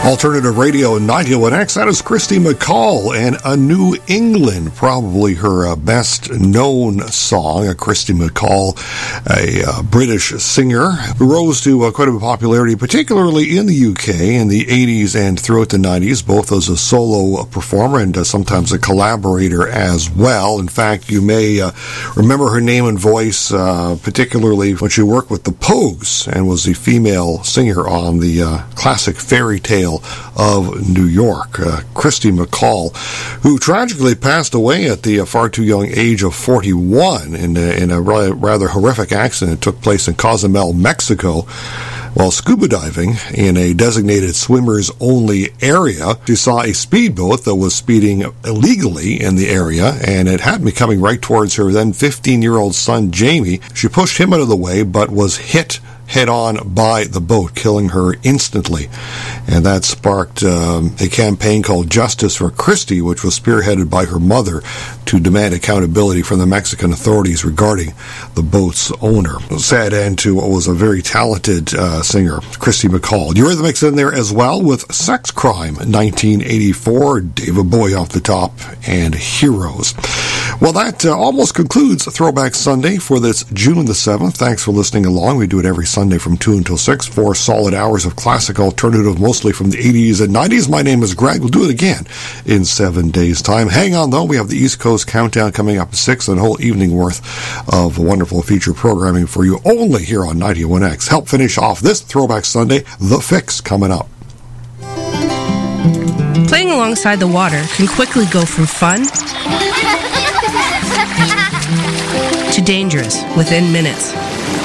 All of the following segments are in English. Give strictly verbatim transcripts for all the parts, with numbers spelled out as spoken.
Alternative Radio ninety-one X, that is Christy McCall and A New England, probably her uh, best-known song. Uh, Christy McCall, a uh, British singer who rose to uh, quite a bit of popularity, particularly in the U K in the eighties and throughout the nineties, both as a solo performer and uh, sometimes a collaborator as well. In fact, you may uh, remember her name and voice, uh, particularly when she worked with the Pogues and was the female singer on the uh, classic fairy tale of New York. Uh, Christy McCall, who tragically passed away at the uh, far too young age of forty-one in a, in a rather horrific accident that took place in Cozumel, Mexico, while scuba diving in a designated swimmers-only area. She saw a speedboat that was speeding illegally in the area, and it had me coming right towards her then fifteen-year-old son, Jamie. She pushed him out of the way, but was hit head-on by the boat, killing her instantly. And that sparked um, a campaign called Justice for Christy, which was spearheaded by her mother to demand accountability from the Mexican authorities regarding the boat's owner. Sad end to what was a very talented uh, singer, Christy McCall. Eurythmics in there as well with Sex Crime, nineteen eighty-four, David Bowie off the top, and Heroes. Well, that uh, almost concludes Throwback Sunday for this June the seventh. Thanks for listening along. We do it every Sunday from two until six, four solid hours of classic alternative, mostly from the eighties and nineties. My name is Greg. We'll do it again in seven days' time. Hang on, though. We have the East Coast Countdown coming up at six, and a whole evening worth of wonderful feature programming for you only here on ninety-one X. Help finish off this Throwback Sunday, The Fix, coming up. Playing alongside the water can quickly go from fun to dangerous within minutes.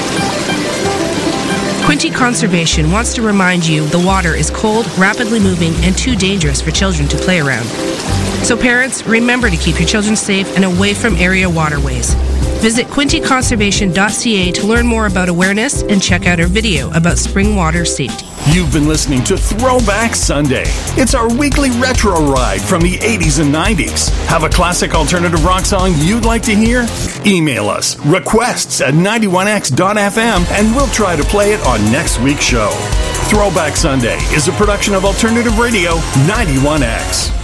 Quinte Conservation wants to remind you the water is cold, rapidly moving, and too dangerous for children to play around. So parents, remember to keep your children safe and away from area waterways. Visit quinte conservation dot c a to learn more about awareness and check out our video about spring water safety. You've been listening to Throwback Sunday. It's our weekly retro ride from the eighties and nineties. Have a classic alternative rock song you'd like to hear? Email us, requests at ninety-one x dot f m, and we'll try to play it on next week's show. Throwback Sunday is a production of Alternative Radio ninety-one X.